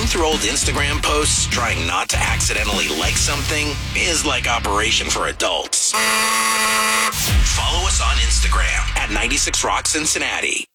Thumbing through old Instagram posts, trying not to accidentally like something, is like Operation for Adults. Follow us on Instagram at 96 Rock Cincinnati.